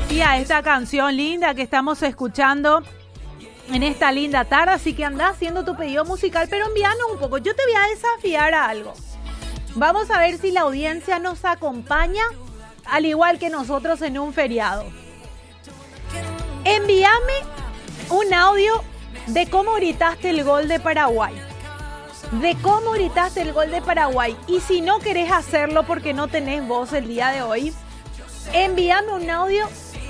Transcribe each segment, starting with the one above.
Y a esta canción linda que estamos escuchando en esta linda tarde, así que anda haciendo tu pedido musical, pero envíanos un poco. Yo te voy a desafiar a algo. Vamos a ver si la audiencia nos acompaña, al igual que nosotros en un feriado. Envíame un audio de cómo gritaste el gol de Paraguay. De cómo gritaste el gol de Paraguay. Y si no querés hacerlo porque no tenés voz el día de hoy, envíame un audio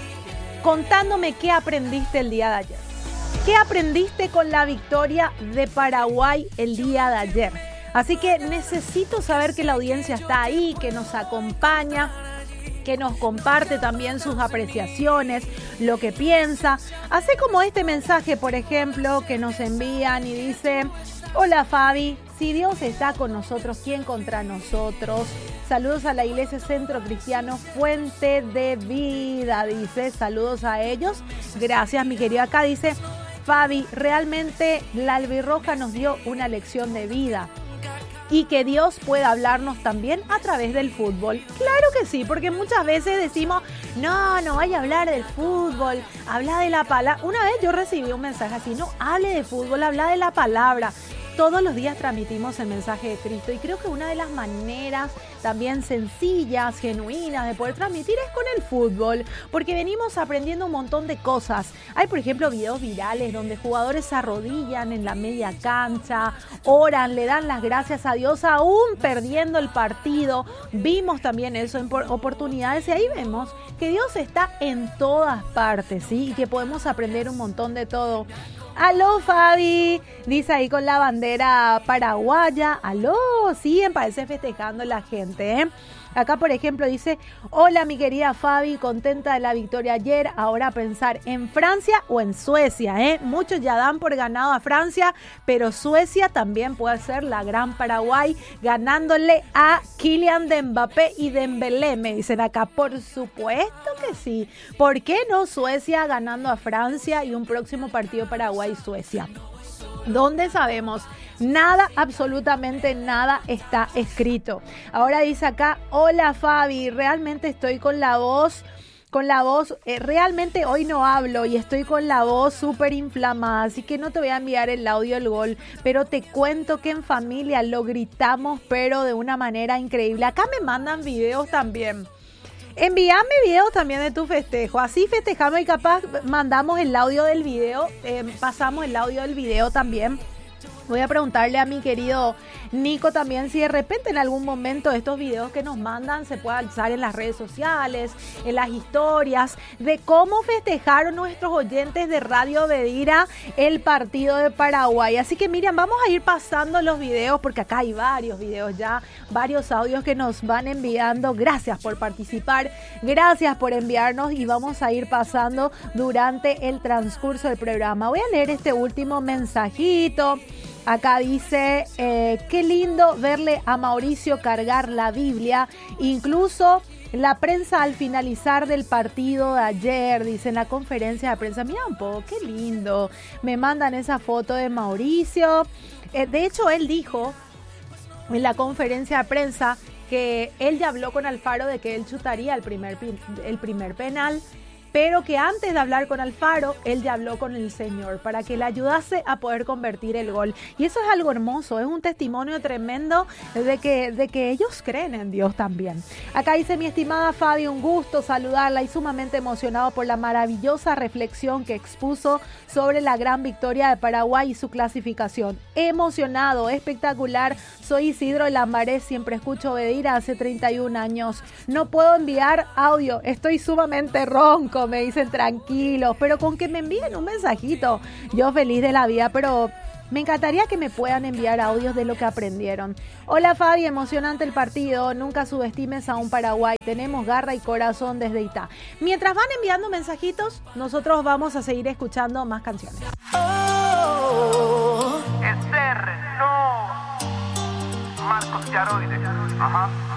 contándome qué aprendiste el día de ayer. ¿Qué aprendiste con la victoria de Paraguay el día de ayer? Así que necesito saber que la audiencia está ahí, que nos acompaña, que nos comparte también sus apreciaciones, lo que piensa. Así como este mensaje, por ejemplo, que nos envían y dice: hola Fabi, si Dios está con nosotros, ¿quién contra nosotros? Saludos a la Iglesia Centro Cristiano Fuente de Vida, dice. Saludos a ellos. Gracias, mi querida. Acá dice: Fabi, realmente la albirroja nos dio una lección de vida. Y que Dios pueda hablarnos también a través del fútbol. Claro que sí, porque muchas veces decimos: no vaya a hablar del fútbol, habla de la palabra. Una vez yo recibí un mensaje así: no hable de fútbol, habla de la palabra. Todos los días transmitimos el mensaje de Cristo y creo que una de las maneras también sencillas, genuinas de poder transmitir es con el fútbol, porque venimos aprendiendo un montón de cosas. Hay, por ejemplo, videos virales donde jugadores se arrodillan en la media cancha, oran, le dan las gracias a Dios aún perdiendo el partido. Vimos también eso en oportunidades y ahí vemos que Dios está en todas partes, ¿sí? Y que podemos aprender un montón de todo. Aló Fabi, dice ahí con la bandera paraguaya. Aló, sí, parece festejando la gente, ¿eh? Acá, por ejemplo, dice: hola mi querida Fabi, contenta de la victoria ayer, ahora a pensar en Francia o en Suecia, ¿eh? Muchos ya dan por ganado a Francia, pero Suecia también puede ser la gran Paraguay, ganándole a Kylian Mbappé y Dembélé, me dicen acá. Por supuesto que sí. ¿Por qué no Suecia ganando a Francia y un próximo partido Paraguay-Suecia? Donde sabemos nada, absolutamente nada está escrito. Ahora dice acá: hola Fabi, realmente estoy con la voz, realmente hoy no hablo y estoy con la voz súper inflamada, así que no te voy a enviar el audio del gol, pero te cuento que en familia lo gritamos, pero de una manera increíble. Acá me mandan videos también. Envíame videos también de tu festejo, así festejamos y capaz mandamos el audio del video, pasamos el audio del video también. Voy a preguntarle a mi querido Nico también si de repente en algún momento estos videos que nos mandan se puede alzar en las redes sociales, en las historias, de cómo festejaron nuestros oyentes de Radio Bedira el partido de Paraguay. Así que Miriam, vamos a ir pasando los videos porque acá hay varios videos ya, varios audios que nos van enviando. Gracias por participar, gracias por enviarnos y vamos a ir pasando durante el transcurso del programa. Voy a leer este último mensajito. Acá dice: qué lindo verle a Mauricio cargar la Biblia, incluso la prensa al finalizar del partido de ayer, dice en la conferencia de prensa. Mira un poco, qué lindo. Me mandan esa foto de Mauricio. De hecho, él dijo en la conferencia de prensa que él ya habló con Alfaro de que él chutaría el primer penal, pero que antes de hablar con Alfaro, él ya habló con el Señor para que le ayudase a poder convertir el gol. Y eso es algo hermoso, es un testimonio tremendo de que ellos creen en Dios también. Acá dice: mi estimada Fabi, un gusto saludarla y sumamente emocionado por la maravillosa reflexión que expuso sobre la gran victoria de Paraguay y su clasificación. Emocionado, espectacular. Soy Isidro Lambaré, siempre escucho Bedira hace 31 años. No puedo enviar audio, estoy sumamente ronco. Me dicen: tranquilos, pero con que me envíen un mensajito, yo feliz de la vida, pero me encantaría que me puedan enviar audios de lo que aprendieron. Hola Fabi, emocionante el partido, nunca subestimes a un Paraguay, tenemos garra y corazón desde Itá. Mientras van enviando mensajitos, nosotros vamos a seguir escuchando más canciones. Esther, no. Marcos Yaroide. Ajá.